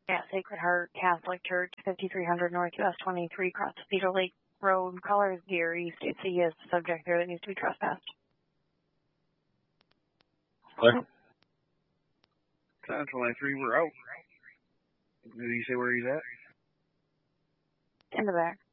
Yeah, Sacred Heart Catholic Church, 5300 Northwest 23 across Cedar Lake Road. Caller is Deer. You state that he is the subject here that needs to be trespassed. What? 1023, we're out. Did you say where he's at? In the back.